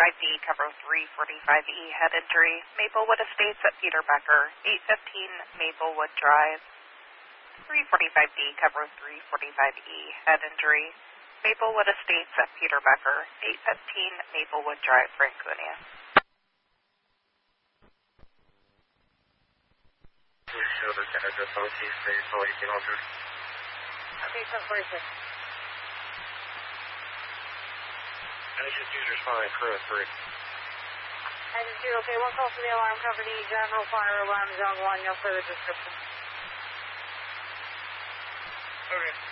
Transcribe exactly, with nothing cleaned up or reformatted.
forty-five D, cover three forty-five E, head injury, Maplewood Estates at Peter Becker, eight fifteen Maplewood Drive. three forty-five D, cover three forty-five E, head injury, Maplewood Estates at Peter Becker, eight fifteen Maplewood Drive, Franconia. Okay, ten forty-six. Engine two, responding, crew at three. Engine two, okay, one call for the alarm company, general fire alarm zone one, no further description. Okay.